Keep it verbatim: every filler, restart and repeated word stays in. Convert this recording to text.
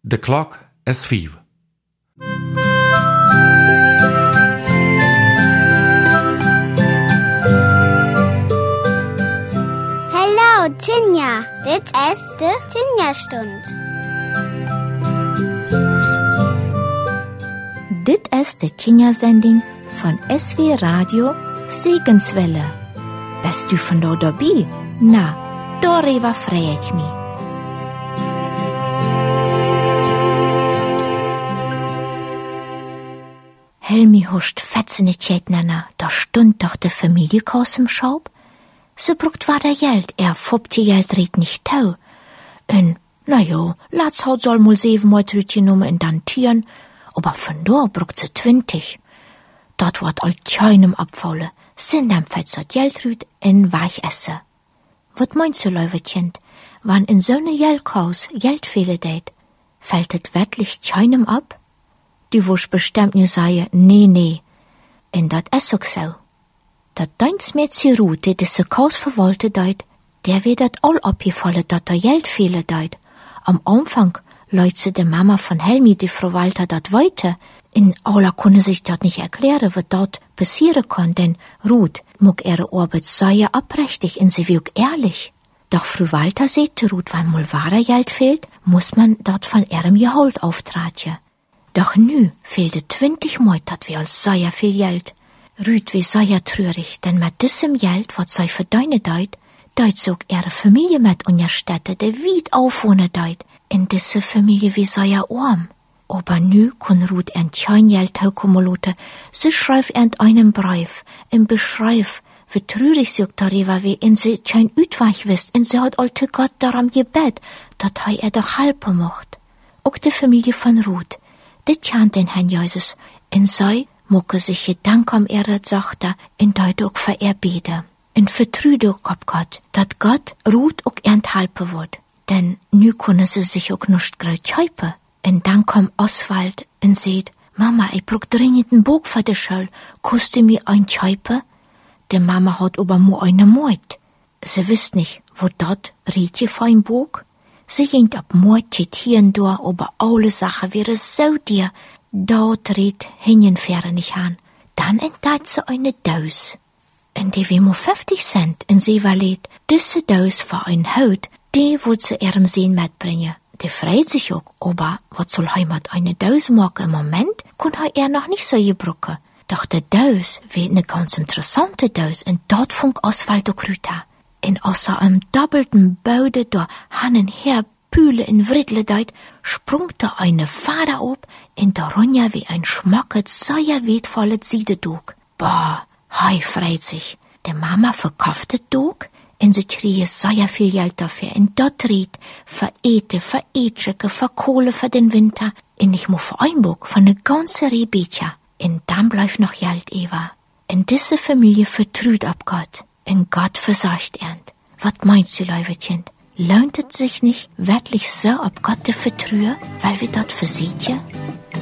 The clock is five. Hallo, Tinja. Dit is de Tinja-stund. Dit is de Tinja-Sending von S W Radio Segenswelle. Bist du von da dabei? Na, darüber freue ich mich. Helmi huscht fetzene Tjetnana, da stund doch de Familie kaus im Schaub. Se brugt war der Geld, er foppt die Geld red nicht tau. En, na jo, laats haut soll mul seven mal Trütchen nummer in dan Tieren, aber von da brugt se twintig. Dort wart all keinem abfaule, sind am fetzer Geldrüt in weich esse. Wat meinst du, Leuwetchen, wann in so ne Geldkaus Geld fehle deit, fällt et wirklich keinem ab? Du wusch bestimmt nu sagen, nee, nee, en dat is ook so. Dat deins Mädchen Ruth, die diese Kaus verwaltet deit, der wird dat all abgefallen, dat da Geld fehle deit. Am Anfang leut se de Mama von Helmi, die Frau Walter, dat weiter. In aller kunne sich dat nicht erklären, wat dort passieren kann, denn Ruth mag ihre Arbeit sehr abrechtig und sie wirkt ehrlich. Doch Frau Walter sieht Ruth, wenn mal wahre Geld fehlt, muss man dort von ihrem Gehalt auftratschen. Doch nu fehlte twintig Mal, dat wir als sehr viel Geld. Ruth wie sehr traurig, denn mit diesem Geld, wat sei für deine deit, deit sog ihre Familie mit unjer Städte, der weit aufwohnen deit. In diese Familie wie sehr arm. Aber nu kun Ruth ein kein Geld haukumulute, sie schreib ent einem Brief, im Beschreib, wie traurig sie darüber, wie in sie kein Utweich wisst, in sie hat alte Gott daran gebet, dat hei er doch helpen mocht. Auch die Familie von Ruth, die kennt den Herrn Jesus, in sei mucke sich Gedanken um ihre Tochter, in deut auch für ihr beten. In vertrüde auch ob Gott, dat Gott Ruth auch ernt helpen wird. Denn nu kunne sie sich auch nicht grad helpen. Und dann kam Oswald und seht, Mama, ich brauch dringend einen Buch für die Schule, kannst du mir ein helpen? Die Mama hat aber nur eine Mord. Sie wisst nicht, wo dort riet je für ein Buch? Sie ging ab Mord zitieren durch, aber alle Sachen wäre so dir, dort riet hinjenfähre nicht an. Dann entdeckt sie eine Dose. Und die wie nur fünfzig Cent in sie verliert, diese Dose für ein Haut, die wird sie ihrem Sehen mitbringen. Die freut sich auch, aber was soll Heimat eine Dose machen? Im Moment kann er noch nicht so gebrucken. Doch die Dose wird eine ganz interessante Dose und dort funk Oswald auch Rüta. In außer einem doppelten Baude da hannen her Pühle in Wriddle deit, sprung da eine Fader ob in der Ronja wie ein schmacket, sehr wertvolles Siededug. Boah, hei freut sich. Der Mama verkaufte Dug, und sie kriege sehr viel Geld dafür. Und dort riet für Ete, für Etscheke, für Kohle für den Winter. Und ich muss für ein Buch, von ne ganze Rebetja. Und dann bleibt noch Geld Eva. Und diese Familie vertrüht ab Gott. Und Gott versagt ernt. Was meinst du, Leuwetchen? Lohnt es sich nicht, wirklich so ab Gott zu vertrühen, weil wir dort versieht ja?